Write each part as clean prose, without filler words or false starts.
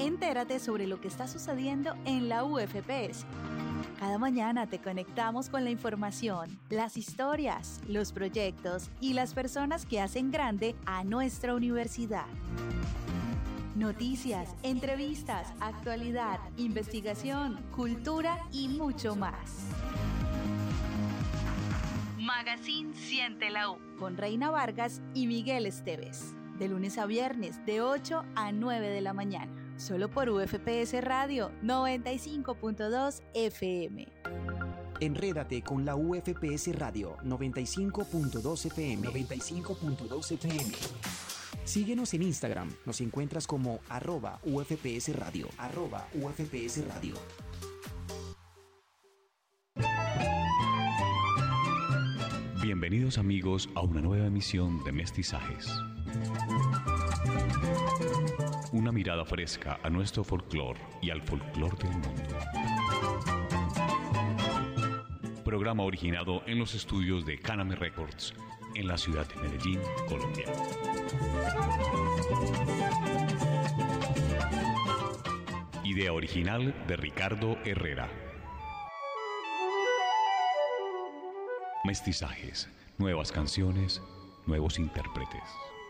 Entérate sobre lo que está sucediendo en la UFPS. Cada mañana te conectamos con la información, las historias, los proyectos y las personas que hacen grande a nuestra universidad. Noticias, entrevistas, actualidad, investigación, cultura y mucho más. Magazine Siente la U con Reina Vargas y Miguel Esteves. De lunes a viernes de 8 a 9 de la mañana. Solo por UFPS Radio 95.2 FM. Enrédate con la UFPS Radio 95.2 FM. 95.2 FM. Síguenos en Instagram. Nos encuentras como @UFPS Radio. @UFPS Radio. Bienvenidos amigos a una nueva emisión de Mestizajes. Una mirada fresca a nuestro folclore y al folclore del mundo. Programa originado en los estudios de Caname Records en la ciudad de Medellín, Colombia. Idea original de Ricardo Herrera. Mestizajes, nuevas canciones, nuevos intérpretes.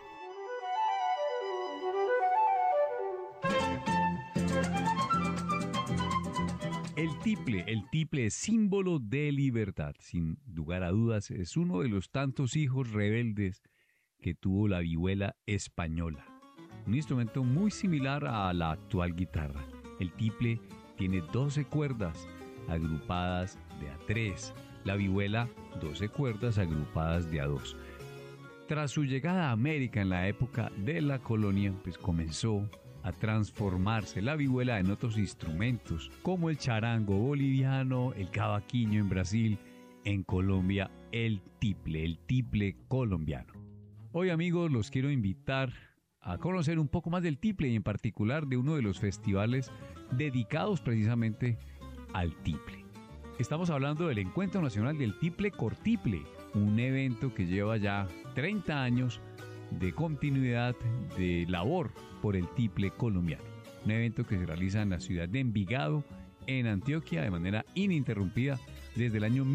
El tiple es símbolo de libertad. Sin lugar a dudas, es uno de los tantos hijos rebeldes que tuvo la vihuela española. Un instrumento muy similar a la actual guitarra. El tiple tiene 12 cuerdas agrupadas de a 3. La vihuela, 12 cuerdas agrupadas de a 2. Tras su llegada a América en la época de la colonia, pues comenzó a transformarse la vihuela en otros instrumentos, como el charango boliviano, el cavaquinho en Brasil, en Colombia el tiple colombiano. Hoy amigos los quiero invitar a conocer un poco más del tiple y en particular de uno de los festivales dedicados precisamente al tiple. Estamos hablando del Encuentro Nacional del Tiple Cortiple, un evento que lleva ya 30 años de continuidad de labor por el tiple colombiano. Un evento que se realiza en la ciudad de Envigado, en Antioquia, de manera ininterrumpida desde el año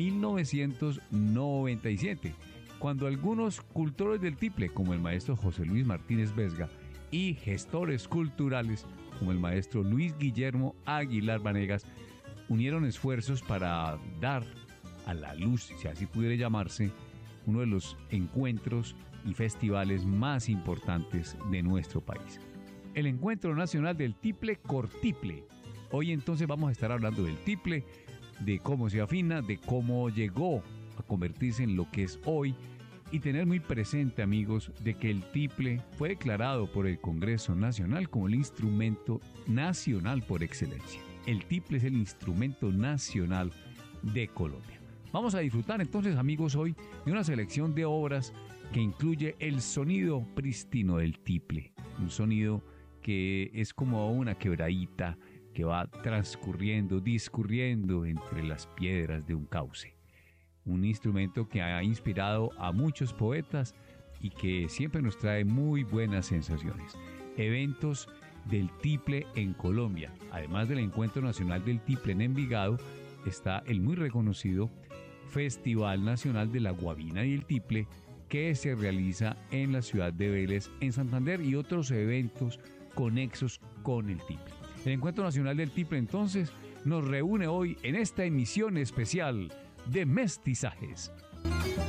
1997, cuando algunos cultores del tiple, como el maestro José Luis Martínez Vesga, y gestores culturales, como el maestro Luis Guillermo Aguilar Vanegas, unieron esfuerzos para dar a la luz, si así pudiera llamarse, uno de los encuentros y festivales más importantes de nuestro país. El Encuentro Nacional del Tiple Cortiple. Hoy entonces vamos a estar hablando del tiple, de cómo se afina, de cómo llegó a convertirse en lo que es hoy y tener muy presente, amigos, de que el tiple fue declarado por el Congreso Nacional como el instrumento nacional por excelencia. El tiple es el instrumento nacional de Colombia. Vamos a disfrutar entonces, amigos, hoy de una selección de obras que incluye el sonido prístino del tiple, un sonido que es como una quebradita que va discurriendo entre las piedras de un cauce. Un instrumento que ha inspirado a muchos poetas y que siempre nos trae muy buenas sensaciones. Eventos del tiple en Colombia. Además del Encuentro Nacional del Tiple en Envigado, está el muy reconocido Festival Nacional de la Guabina y el Tiple, que se realiza en la ciudad de Vélez, en Santander, y otros eventos conexos con el tiple. El Encuentro Nacional del Tiple, entonces, nos reúne hoy en esta emisión especial de Mestizajes.